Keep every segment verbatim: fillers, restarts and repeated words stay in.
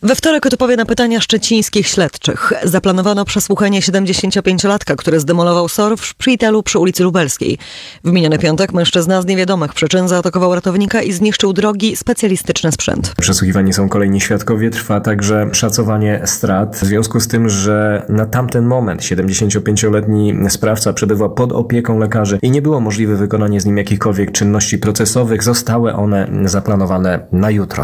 We wtorek odpowie na pytania szczecińskich śledczych. Zaplanowano przesłuchanie siedemdziesięciopięciolatka, który zdemolował S O R w szpitalu przy ulicy Lubelskiej. W miniony piątek mężczyzna z niewiadomych przyczyn zaatakował ratownika i zniszczył drogi specjalistyczny sprzęt. Przesłuchiwani są kolejni świadkowie, trwa także szacowanie strat. W związku z tym, że na tamten moment siedemdziesięciopięcioletni sprawca przebywał pod opieką lekarzy i nie było możliwe wykonanie z nim jakichkolwiek czynności procesowych, zostały one zaplanowane na jutro.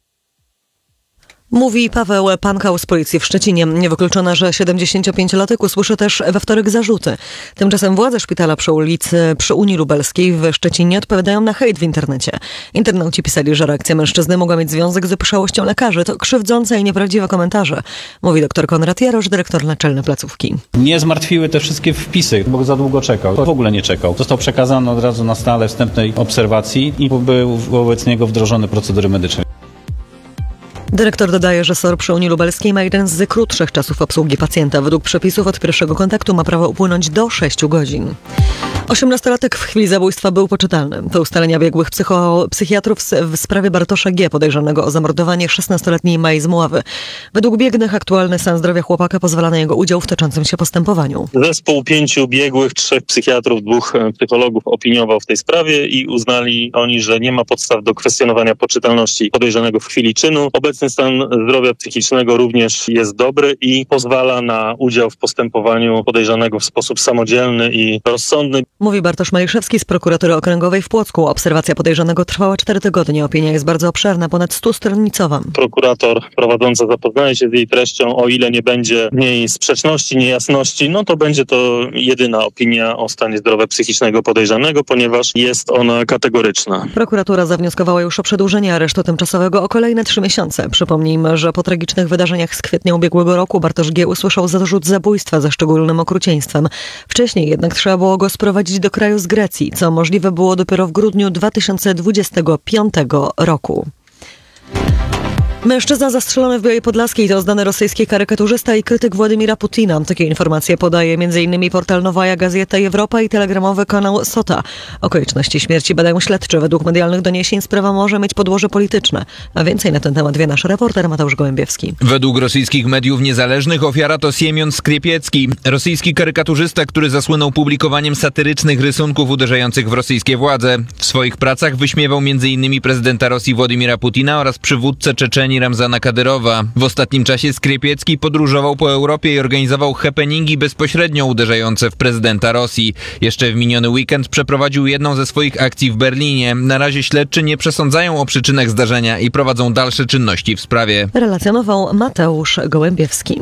Mówi Paweł Pankał z policji w Szczecinie. Niewykluczone, że siedemdziesięciopięciolatek usłyszy też we wtorek zarzuty. Tymczasem władze szpitala przy ulicy przy Unii Lubelskiej w Szczecinie odpowiadają na hejt w internecie. Internauci pisali, że reakcja mężczyzny mogła mieć związek z opieszałością lekarzy. To krzywdzące i nieprawdziwe komentarze. Mówi dr Konrad Jarosz, dyrektor naczelny placówki. Nie zmartwiły te wszystkie wpisy, bo za długo czekał. W ogóle nie czekał. Został przekazany od razu na stale wstępnej obserwacji i był wobec niego wdrożone procedury medyczne. Dyrektor dodaje, że S O R przy Unii Lubelskiej ma jeden z krótszych czasów obsługi pacjenta. Według przepisów od pierwszego kontaktu ma prawo upłynąć do sześciu godzin. osiemnastolatek w chwili zabójstwa był poczytalny. To ustalenia biegłych psycho- psychiatrów w sprawie Bartosza G., podejrzanego o zamordowanie szesnastoletniej Mai z Mławy. Według biegłych aktualny stan zdrowia chłopaka pozwala na jego udział w toczącym się postępowaniu. Zespół pięciu biegłych, trzech psychiatrów, dwóch psychologów opiniował w tej sprawie i uznali oni, że nie ma podstaw do kwestionowania poczytalności podejrzanego w chwili czynu. Obecny stan zdrowia psychicznego również jest dobry i pozwala na udział w postępowaniu podejrzanego w sposób samodzielny i rozsądny. Mówi Bartosz Maliszewski z prokuratury okręgowej w Płocku. Obserwacja podejrzanego trwała cztery tygodnie. Opinia jest bardzo obszerna, ponad stustronicowa. Prokurator prowadzący zapoznaje się z jej treścią. O ile nie będzie w niej sprzeczności, niejasności, no to będzie to jedyna opinia o stanie zdrowia psychicznego podejrzanego, ponieważ jest ona kategoryczna. Prokuratura zawnioskowała już o przedłużenie aresztu tymczasowego o kolejne trzy miesiące. Przypomnijmy, że po tragicznych wydarzeniach z kwietnia ubiegłego roku Bartosz G. usłyszał zarzut zabójstwa ze szczególnym okrucieństwem. Wcześniej jednak trzeba było go sprowadzić do kraju z Grecji, co możliwe było dopiero w grudniu dwa tysiące dwudziestego piątego roku. Mężczyzna zastrzelony w Białej Podlaskiej to znany rosyjski karykaturzysta i krytyk Władimira Putina. Takie informacje podaje m.in. portal Nowaja Gazeta Europa i telegramowy kanał Sota. Okoliczności śmierci badają śledczy. Według medialnych doniesień sprawa może mieć podłoże polityczne. A więcej na ten temat wie nasz reporter Mateusz Gołębiewski. Według rosyjskich mediów niezależnych ofiara to Siemion Skriepiecki, rosyjski karykaturzysta, który zasłynął publikowaniem satyrycznych rysunków uderzających w rosyjskie władze. W swoich pracach wyśmiewał m.in. prezydenta Rosji Władimira Putina oraz przywódcę Czeczenii Ramzana Kadyrowa. W ostatnim czasie Skriepiecki podróżował po Europie i organizował happeningi bezpośrednio uderzające w prezydenta Rosji. Jeszcze w miniony weekend przeprowadził jedną ze swoich akcji w Berlinie. Na razie śledczy nie przesądzają o przyczynach zdarzenia i prowadzą dalsze czynności w sprawie. Relacjonował Mateusz Gołębiewski.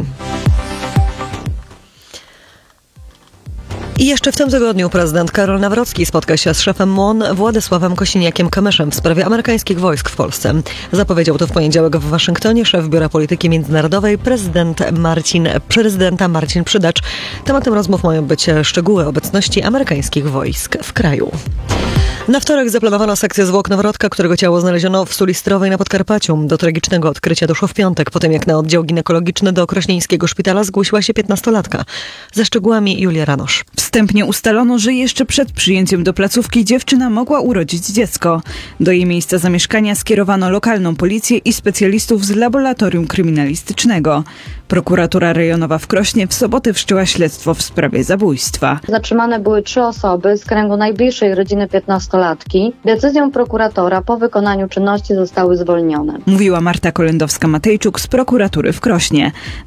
I jeszcze w tym tygodniu prezydent Karol Nawrocki spotka się z szefem M O N Władysławem Kosiniakiem-Kamyszem w sprawie amerykańskich wojsk w Polsce. Zapowiedział to w poniedziałek w Waszyngtonie szef Biura Polityki Międzynarodowej prezydent Marcin, prezydenta Marcin Przydacz. Tematem rozmów mają być szczegóły obecności amerykańskich wojsk w kraju. Na wtorek zaplanowano sekcję zwłok noworodka, którego ciało znaleziono w Suli Strowej na Podkarpaciu. Do tragicznego odkrycia doszło w piątek, po tym jak na oddział ginekologiczny do Krośnieńskiego Szpitala zgłosiła się piętnastolatka. Ze szczegółami Julia Ranosz. Wstępnie ustalono, że jeszcze przed przyjęciem do placówki dziewczyna mogła urodzić dziecko. Do jej miejsca zamieszkania skierowano lokalną policję i specjalistów z laboratorium kryminalistycznego. Prokuratura rejonowa w Krośnie w sobotę wszczęła śledztwo w sprawie zabójstwa. Zatrzymane były trzy osoby z kręgu najbliższej rodziny piętnastolatki. Decyzją prokuratora po wykonaniu czynności zostały zwolnione. Mówiła Marta Kolendowska-Matejczuk z prokuratury w Krośnie.